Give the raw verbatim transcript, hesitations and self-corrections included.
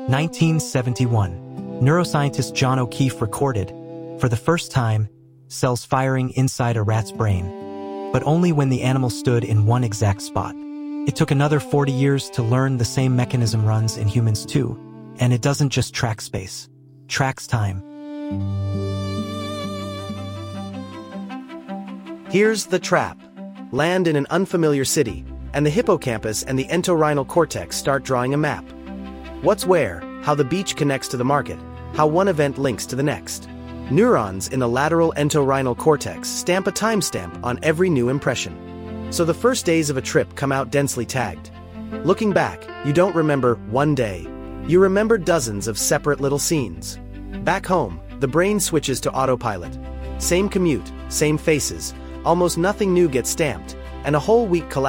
nineteen seventy-one. Neuroscientist John O'Keefe recorded, for the first time, cells firing inside a rat's brain, but only when the animal stood in one exact spot. It took another forty years to learn the same mechanism runs in humans too, and it doesn't just track space, tracks time. Here's the trap. Land in an unfamiliar city, and the hippocampus and the entorhinal cortex start drawing a map. What's where, how the beach connects to the market, how one event links to the next. Neurons in the lateral entorhinal cortex stamp a timestamp on every new impression. So the first days of a trip come out densely tagged. Looking back, you don't remember one day. You remember dozens of separate little scenes. Back home, the brain switches to autopilot. Same commute, same faces, almost nothing new gets stamped, and a whole week collapses.